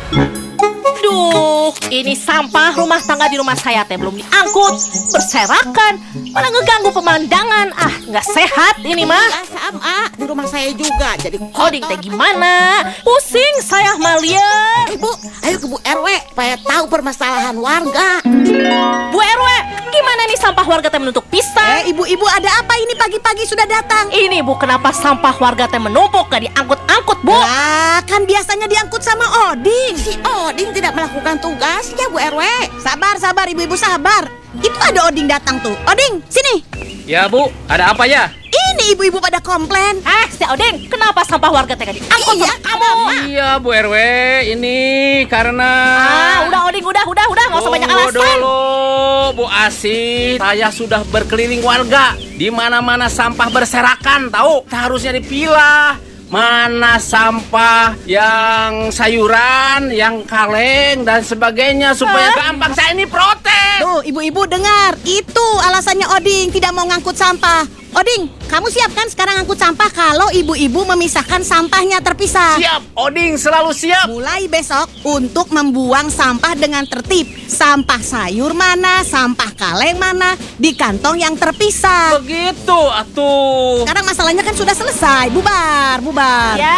Duh, ini sampah rumah tangga di rumah saya teh belum diangkut, berserakan, malah ngeganggu pemandangan. Ah, nggak sehat ini mah. Ya sama, di rumah saya juga jadi Oding teh kotor. gimana? Pusing saya malian. Bu, ayo ke Bu RW supaya tahu permasalahan warga. Bu RW, gimana nih sampah warga teh menumpuk pisang? Ibu-ibu ada apa ini pagi-pagi sudah datang? Ini Bu, kenapa sampah warga teh menumpuk gak diangkut-angkut Bu? Lah, kan biasanya diangkut sama Oding. Si Oding tidak melakukan tugasnya Bu RW. Sabar, ibu-ibu sabar. Itu ada Oding datang tuh. Oding, sini. Ya Bu, ada apa ya? Ini ibu-ibu pada komplain. Si Oding, kenapa sampah warga teh gak diangkut Iya, sama kamu? Iya Bu RW, ini karena... Udah Oding, udah, nggak usah banyak Tunggu alasan. dulu Bu Asih, saya sudah berkeliling warga. Di mana-mana sampah berserakan, tahu? Harusnya dipilah. Mana sampah yang sayuran, yang kaleng dan sebagainya supaya gampang. Saya ini protes. Tuh, ibu-ibu dengar. Itu alasannya Oding tidak mau ngangkut sampah. Oding, kamu siap kan sekarang ngangkut sampah kalau ibu-ibu memisahkan sampahnya terpisah? Siap, Oding selalu siap. Mulai besok untuk membuang sampah dengan tertib. Sampah sayur mana, sampah kaleng mana, di kantong yang terpisah. Begitu atuh. Sekarang masalahnya kan sudah selesai. Bubar. Ya,